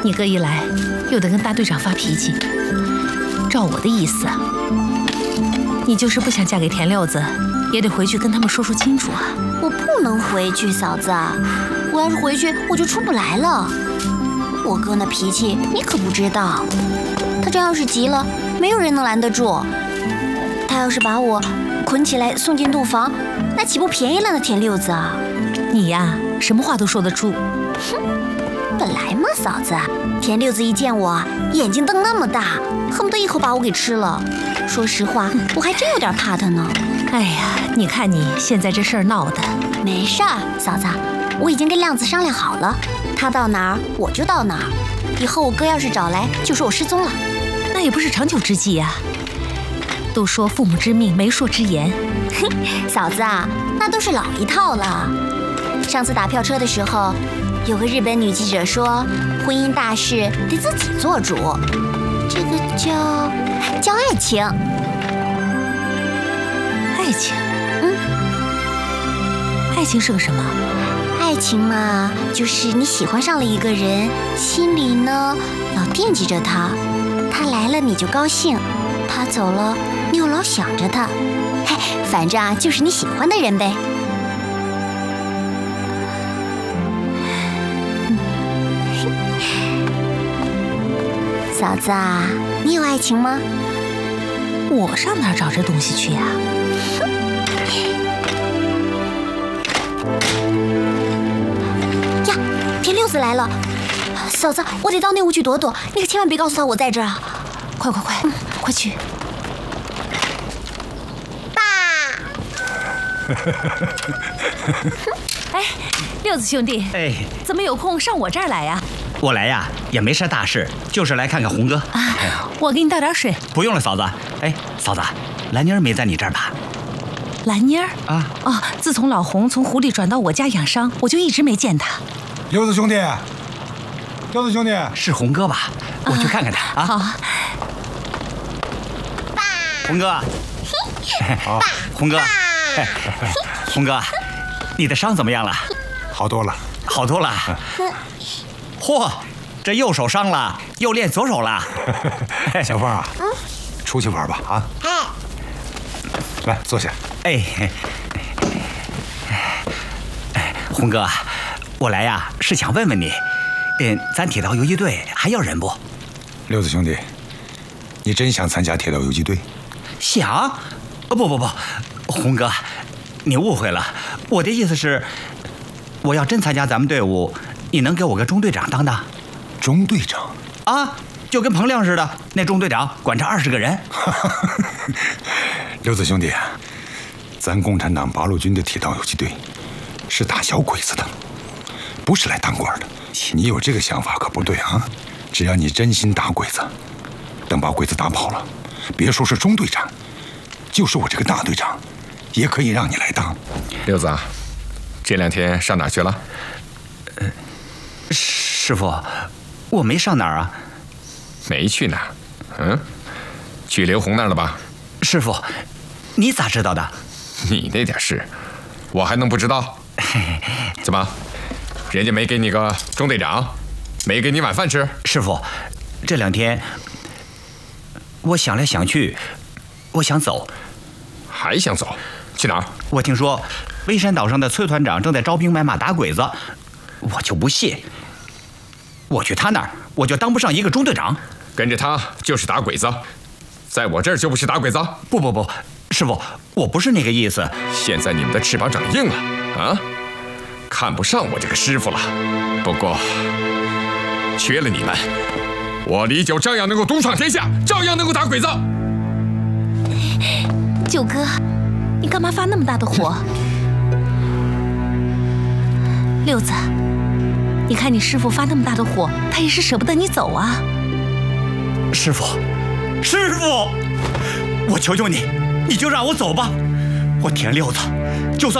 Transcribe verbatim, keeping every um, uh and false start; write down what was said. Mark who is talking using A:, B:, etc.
A: 你哥一来，又得跟大队长发脾气。照我的意思，你就是不想嫁给田六子，也得回去跟他们说说清楚啊。
B: 我不能回去，嫂子，我要是回去，我就出不来了。我哥那脾气，你可不知道。他这要是急了，没有人能拦得住。他要是把我捆起来送进洞房，那岂不便宜了那田六子啊？
A: 你呀，什么话都说得出。
B: 哼，本来嘛，嫂子，田六子一见我，眼睛瞪那么大，恨不得一口把我给吃了。说实话，我还真有点怕他呢。
A: 哎呀，你看你现在这事儿闹的。
B: 没事儿，嫂子，我已经跟亮子商量好了，他到哪儿我就到哪儿。以后我哥要是找来，就说我失踪了。
A: 那也不是长久之计呀。都说父母之命，媒妁之言。
B: 哼，嫂子啊，那都是老一套了。上次打票车的时候，有个日本女记者说，婚姻大事得自己做主，这个叫叫爱情。
A: 爱情？
B: 嗯，
A: 爱情是个什么？
B: 爱情嘛，就是你喜欢上了一个人，心里呢老惦记着他，他来了你就高兴，他走了你又老想着他。嘿，反正啊，就是你喜欢的人呗。嫂子啊，你有爱情吗？
A: 我上哪儿找这东西去呀？
B: 呀，田六子来了！嫂子，我得到内屋去躲躲，你可千万别告诉他我在这儿啊！
A: 快快快，嗯、快去！
B: 爸！
A: 哎，六子兄弟，
C: 哎，
A: 怎么有空上我这儿来呀？
C: 我来呀，也没啥大事，就是来看看红哥。
A: 啊，我给你倒点水。
C: 不用了，嫂子。哎，嫂子，兰妮儿没在你这儿吧？
A: 兰妮儿
C: 啊？
A: 哦，自从老红从湖里转到我家养伤，我就一直没见她。
D: 六子兄弟，六子兄弟，
C: 是红哥吧？我去看看他啊。
A: 好。
B: 爸。
C: 红哥。
D: 好。
C: 红哥。哎，红哥，你的伤怎么样了？
D: 好多了。
C: 好多了。嚯，这右手伤了，又练左手了。
D: 小凤啊，嗯，出去玩吧啊！
B: 哎，
D: 来坐下。
C: 哎，哎，红哥，我来呀是想问问你，嗯，咱铁道游击队还要人不？
D: 六子兄弟，你真想参加铁道游击队？
C: 想？不不不，红哥，你误会了，我的意思是，我要真参加咱们队伍。你能给我个中队长当当？
D: 中队长
C: 啊，就跟彭亮似的，那中队长管着二十个人。
D: 六子兄弟，咱共产党八路军的铁道游击队是打小鬼子的，不是来当官的。你有这个想法可不对啊！只要你真心打鬼子，等把鬼子打跑了，别说是中队长，就是我这个大队长，也可以让你来当。
E: 六子，这两天上哪去了？
C: 呃。师傅，我没上哪儿啊？
E: 没去哪儿？嗯，去刘红那儿了吧？
C: 师傅，你咋知道的？
E: 你那点事，我还能不知道？怎么，人家没给你个中队长，没给你晚饭吃？
C: 师傅，这两天我想来想去，我想走。
E: 还想走？去哪儿？
C: 我听说微山岛上的崔团长正在招兵买马打鬼子，我就不信。我去他那儿，我就当不上一个中队长。
E: 跟着他就是打鬼子，在我这儿就不是打鬼子。
C: 不不不，师傅，我不是那个意思。
E: 现在你们的翅膀长硬了啊，看不上我这个师傅了。不过，缺了你们，我李九照样能够独闯天下，照样能够打鬼子。
A: 九哥，你干嘛发那么大的火？六子。你看你师父发那么大的火，他也是舍不得你走啊。
C: 师父，师父，我求求你，你就让我走吧。我田六子